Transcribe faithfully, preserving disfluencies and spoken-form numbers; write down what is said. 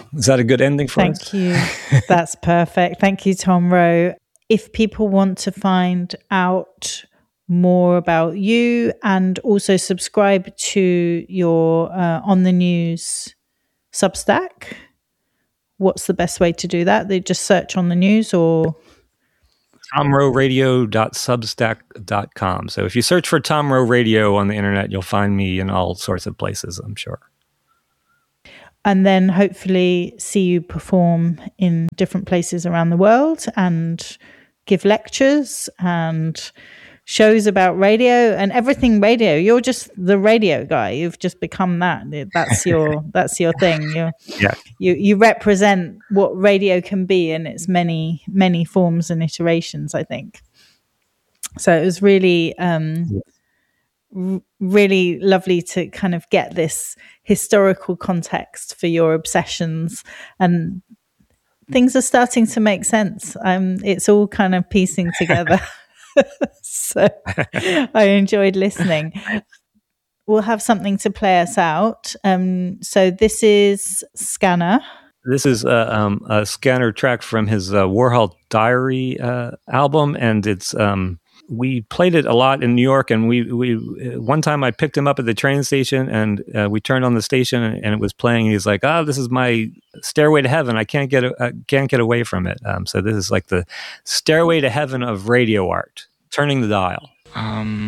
Is that a good ending for Thank us? Thank you. That's perfect. Thank you, Tom Rowe. If people want to find out more about you and also subscribe to your uh, On the News Substack, what's the best way to do that? They just search On the News or... tom rowe radio dot substack dot com. So if you search for Tom Rowe Radio on the internet, you'll find me in all sorts of places, I'm sure. And then hopefully see you perform in different places around the world and give lectures and shows about radio and everything radio. You're just the radio guy. You've just become that. That's your that's your thing. You yeah. you you represent what radio can be in its many many forms and iterations, I think. So it was really um yeah. r- really lovely to kind of get this historical context for your obsessions, and things are starting to make sense. Um it's all kind of piecing together. So I enjoyed listening. We'll have something to play us out. Um, so this is Scanner. This is a, um, a Scanner track from his uh, Warhol Diary uh, album, and it's um, we played it a lot in New York. And we we one time I picked him up at the train station, and uh, we turned on the station, and, and it was playing. And he's like, "Oh, this is my Stairway to Heaven. I can't get I can't get away from it." Um, so this is like the Stairway to Heaven of radio art. Turning the dial. Um,